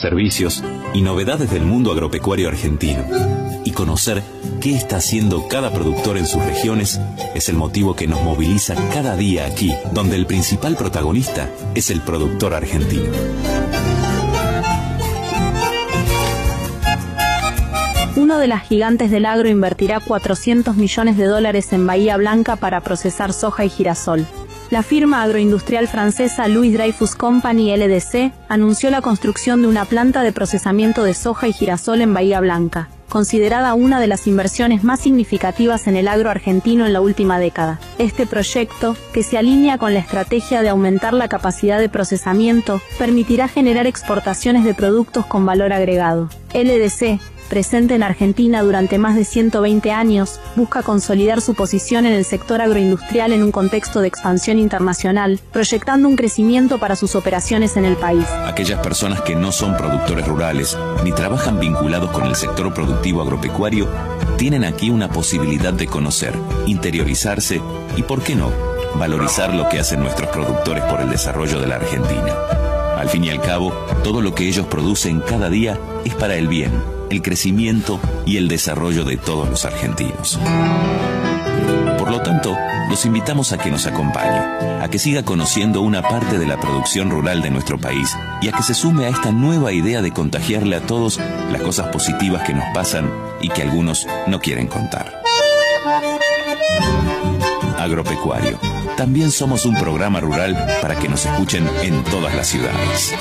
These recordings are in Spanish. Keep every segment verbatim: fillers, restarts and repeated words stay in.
servicios y novedades del mundo agropecuario argentino. Y conocer qué está haciendo cada productor en sus regiones es el motivo que nos moviliza cada día aquí, donde el principal protagonista es el productor argentino. Uno de las gigantes del agro invertirá cuatrocientos millones de dólares en Bahía Blanca para procesar soja y girasol. La firma agroindustrial francesa Louis Dreyfus Company L D C anunció la construcción de una planta de procesamiento de soja y girasol en Bahía Blanca, considerada una de las inversiones más significativas en el agro argentino en la última década. Este proyecto, que se alinea con la estrategia de aumentar la capacidad de procesamiento, permitirá generar exportaciones de productos con valor agregado. L D C, presente en Argentina durante más de ciento veinte años, busca consolidar su posición en el sector agroindustrial en un contexto de expansión internacional, proyectando un crecimiento para sus operaciones en el país. Aquellas personas que no son productores rurales ni trabajan vinculados con el sector productivo agropecuario tienen aquí una posibilidad de conocer, interiorizarse y, ¿por qué no?, valorizar lo que hacen nuestros productores por el desarrollo de la Argentina. Al fin y al cabo, todo lo que ellos producen cada día es para el bien, el crecimiento y el desarrollo de todos los argentinos. Por lo tanto, los invitamos a que nos acompañe, a que siga conociendo una parte de la producción rural de nuestro país y a que se sume a esta nueva idea de contagiarle a todos las cosas positivas que nos pasan y que algunos no quieren contar. Agropecuario. También somos un programa rural para que nos escuchen en todas las ciudades.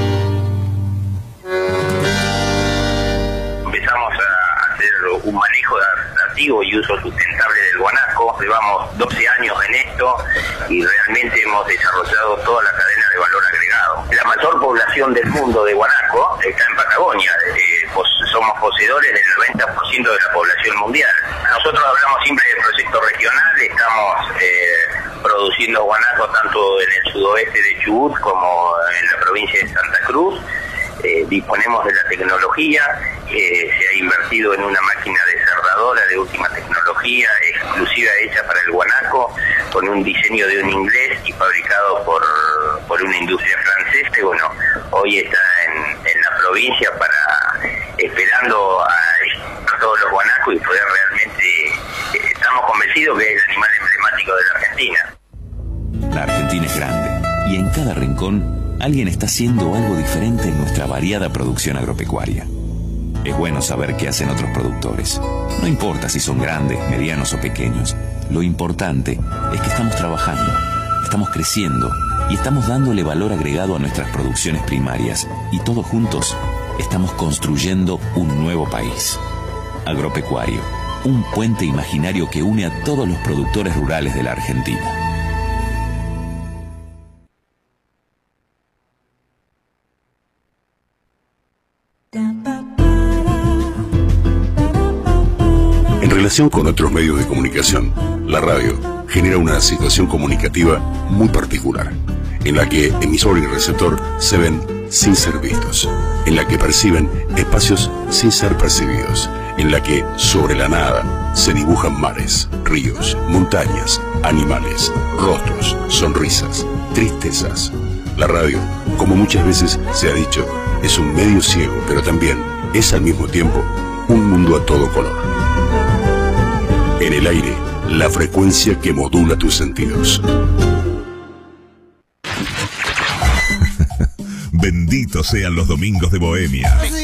Un manejo adaptativo y uso sustentable del guanaco. Llevamos doce años en esto y realmente hemos desarrollado toda la cadena de valor agregado. La mayor población del mundo de guanaco está en Patagonia. Eh, pues somos poseedores del noventa por ciento de la población mundial. Nosotros hablamos siempre de proyecto regional. Estamos eh, produciendo guanaco tanto en el sudoeste de Chubut como en la provincia de Santa Cruz. Eh, disponemos de la tecnología, eh, se ha invertido en una máquina desherradora de última tecnología, exclusiva hecha para el guanaco, con un diseño de un inglés y fabricado por, por una industria francesa. Y bueno, hoy está en, en la provincia para esperando a, a todos los guanacos y poder realmente, eh, estamos convencidos que es el animal emblemático de la Argentina. La Argentina es grande y en cada rincón alguien está haciendo algo diferente en nuestra variada producción agropecuaria. Es bueno saber qué hacen otros productores. No importa si son grandes, medianos o pequeños. Lo importante es que estamos trabajando, estamos creciendo y estamos dándole valor agregado a nuestras producciones primarias. Y todos juntos estamos construyendo un nuevo país. Agropecuario, un puente imaginario que une a todos los productores rurales de la Argentina. En relación con otros medios de comunicación, la radio genera una situación comunicativa muy particular, en la que emisor y receptor se ven sin ser vistos, en la que perciben espacios sin ser percibidos, en la que sobre la nada se dibujan mares, ríos, montañas, animales, rostros, sonrisas, tristezas. La radio, como muchas veces se ha dicho, es un medio ciego, pero también es al mismo tiempo un mundo a todo color. En el aire, la frecuencia que modula tus sentidos. Benditos sean los domingos de Bohemia.